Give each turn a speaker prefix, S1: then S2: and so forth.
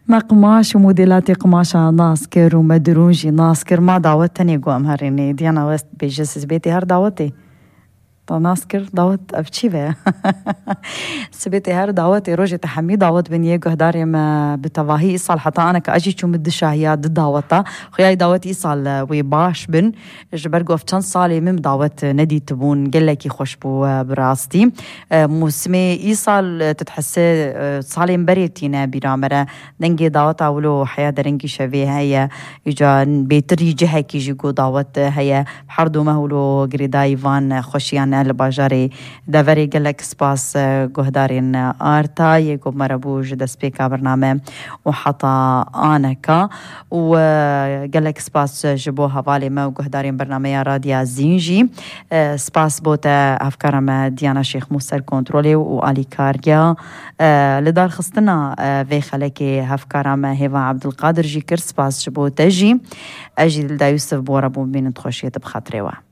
S1: ما قماش وموديلات قماشة ناسكر ومدرونجي ناسكر ما دعوتني قوام هريني ديانا وست بيجسس بيتي هر دعوتي ناسكر دعوت أبتشيبه سبيتي هر دعوتي روجي تحمي دعوت بنيه قهداري ما بتواهي إصال حتى أنا كأجي شو مدشة هي ضد دعوتها خياي دعوتي إصال ويباش بن جبرقو في چند صالي مم دعوت ندي تبون قلكي خوش بو براستي موسمي إصال تتحسي صالي مبريتينا برامرة دنجي دعوت أولو حياة درنجي شويه هيا يجا بيتري جهة كي جيقو دعوت هيا بحردو مهولو قريدا إيفان خوشيان الباجاري دافري قلك سباس قهدارين آرتا يقو مربوج دسبيكا برنامج وحطا آنكا وقلك سباس جبوها بالي ما وقهدارين برنامج راديا زينجي سباس بوتا أفكارم ديانا شيخ موسى الكنترولي وآلي كاريا لدار خستنا في خلكي أفكارم هيفا عبد القادر جي كر سباس جبو تجي أجي لدا يوسف بورابو بين تخشيت بخاطريوه